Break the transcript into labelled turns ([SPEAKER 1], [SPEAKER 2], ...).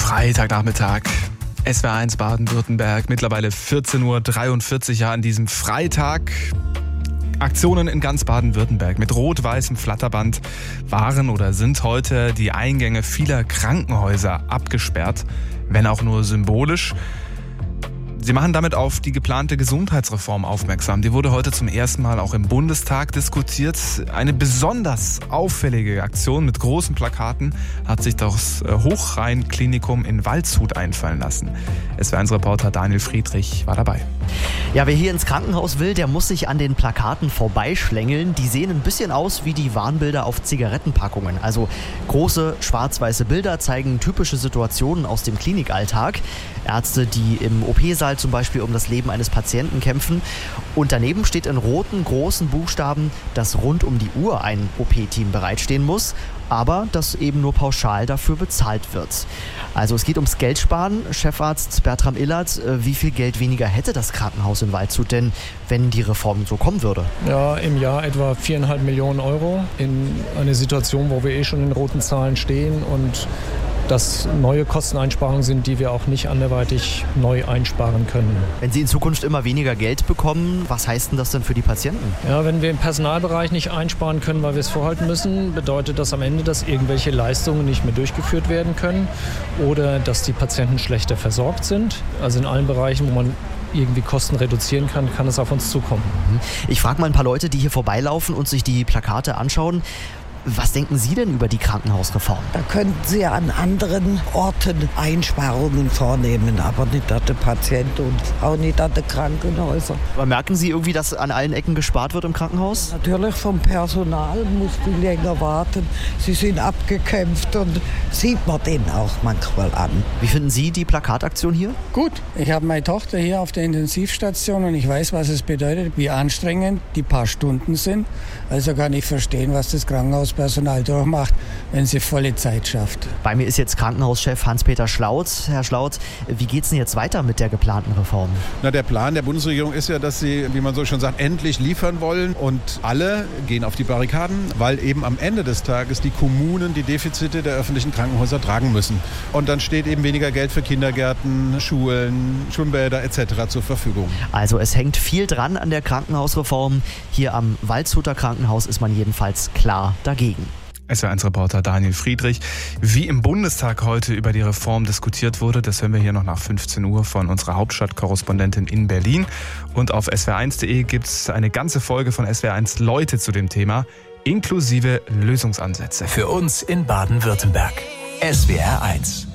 [SPEAKER 1] Freitagnachmittag. SWR1 Baden-Württemberg, mittlerweile 14:43 Uhr an diesem Freitag. Aktionen in ganz Baden-Württemberg mit rot-weißem Flatterband waren oder sind heute die Eingänge vieler Krankenhäuser abgesperrt, wenn auch nur symbolisch. Sie machen damit auf die geplante Gesundheitsreform aufmerksam. Die wurde heute zum ersten Mal auch im Bundestag diskutiert. Eine besonders auffällige Aktion mit großen Plakaten hat sich das Hochrhein-Klinikum in Waldshut einfallen lassen. SWR1-Reporter Daniel Friedrich war dabei.
[SPEAKER 2] Ja, wer hier ins Krankenhaus will, der muss sich an den Plakaten vorbeischlängeln. Die sehen ein bisschen aus wie die Warnbilder auf Zigarettenpackungen. Also große schwarz-weiße Bilder zeigen typische Situationen aus dem Klinikalltag. Ärzte, die im OP-Saal zum Beispiel um das Leben eines Patienten kämpfen. Und daneben steht in roten, großen Buchstaben, dass rund um die Uhr ein OP-Team bereitstehen muss, aber dass eben nur pauschal dafür bezahlt wird. Also es geht ums Geldsparen. Chefarzt Bertram Illert, wie viel Geld weniger hätte das Krankenhaus in Waldshut denn, wenn die Reform so kommen würde?
[SPEAKER 3] Ja, im Jahr etwa 4,5 Millionen Euro in eine Situation, wo wir schon in roten Zahlen stehen und das neue Kosteneinsparungen sind, die wir auch nicht anderweitig neu einsparen können.
[SPEAKER 2] Wenn Sie in Zukunft immer weniger Geld bekommen, was heißt denn das denn für die Patienten?
[SPEAKER 3] Ja, wenn wir im Personalbereich nicht einsparen können, weil wir es vorhalten müssen, bedeutet das am Ende, dass irgendwelche Leistungen nicht mehr durchgeführt werden können oder dass die Patienten schlechter versorgt sind. Also in allen Bereichen, wo man irgendwie Kosten reduzieren kann, kann es auf uns zukommen.
[SPEAKER 2] Ich frage mal ein paar Leute, die hier vorbeilaufen und sich die Plakate anschauen. Was denken Sie denn über die Krankenhausreform?
[SPEAKER 4] Da könnten Sie an anderen Orten Einsparungen vornehmen, aber nicht an den Patienten und auch nicht an den Krankenhäusern.
[SPEAKER 2] Aber merken Sie irgendwie, dass an allen Ecken gespart wird im Krankenhaus?
[SPEAKER 4] Natürlich vom Personal muss die länger warten. Sie sind abgekämpft und sieht man denen auch manchmal an.
[SPEAKER 2] Wie finden Sie die Plakataktion hier?
[SPEAKER 5] Gut, ich habe meine Tochter hier auf der Intensivstation und ich weiß, was es bedeutet, wie anstrengend die paar Stunden sind. Also kann ich verstehen, was das Krankenhauspersonal durchmacht, wenn sie volle Zeit schafft.
[SPEAKER 2] Bei mir ist jetzt Krankenhauschef Hans-Peter Schlautz. Herr Schlautz, wie geht es denn jetzt weiter mit der geplanten Reform?
[SPEAKER 6] Na, der Plan der Bundesregierung ist ja, dass sie, wie man so schon sagt, endlich liefern wollen. Und alle gehen auf die Barrikaden, weil eben am Ende des Tages die Kommunen die Defizite der öffentlichen Krankenhäuser tragen müssen. Und dann steht eben weniger Geld für Kindergärten, Schulen, Schwimmbäder etc. zur Verfügung.
[SPEAKER 2] Also es hängt viel dran an der Krankenhausreform. Hier am Waldshuter Krankenhaus ist man jedenfalls klar dagegen.
[SPEAKER 1] SWR1-Reporter Daniel Friedrich. Wie im Bundestag heute über die Reform diskutiert wurde, das hören wir hier noch nach 15 Uhr von unserer Hauptstadtkorrespondentin in Berlin. Und auf swr1.de gibt es eine ganze Folge von SWR1 Leute zu dem Thema, inklusive Lösungsansätze.
[SPEAKER 7] Für uns in Baden-Württemberg. SWR1.